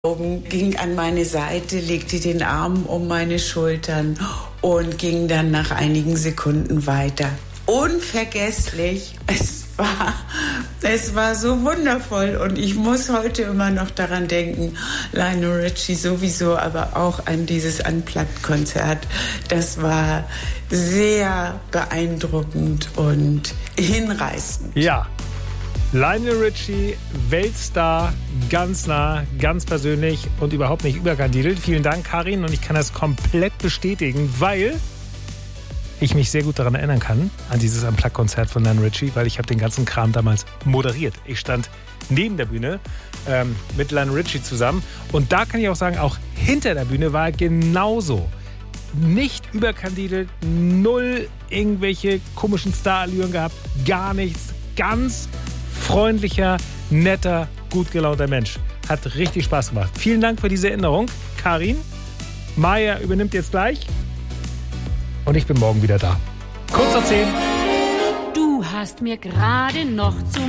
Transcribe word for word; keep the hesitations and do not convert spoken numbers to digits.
ging an meine Seite, legte den Arm um meine Schultern und ging dann nach einigen Sekunden weiter. Unvergesslich. Es war, es war so wundervoll und ich muss heute immer noch daran denken, Lionel Richie sowieso, aber auch an dieses Unplugged-Konzert. Das war sehr beeindruckend und hinreißend. Ja. Lionel Richie, Weltstar, ganz nah, ganz persönlich und überhaupt nicht überkandidelt. Vielen Dank, Karin. Und ich kann das komplett bestätigen, weil ich mich sehr gut daran erinnern kann, an dieses Unplugged-Konzert von Lionel Richie, weil ich habe den ganzen Kram damals moderiert. Ich stand neben der Bühne ähm, mit Lionel Richie zusammen. Und da kann ich auch sagen, auch hinter der Bühne war er genauso. Nicht überkandidelt, null irgendwelche komischen Starallüren gehabt, gar nichts. Ganz freundlicher, netter, gut gelaunter Mensch. Hat richtig Spaß gemacht. Vielen Dank für diese Erinnerung, Karin. Maja übernimmt jetzt gleich. Und ich bin morgen wieder da. Kurz nach zehn. Du hast mir gerade noch zum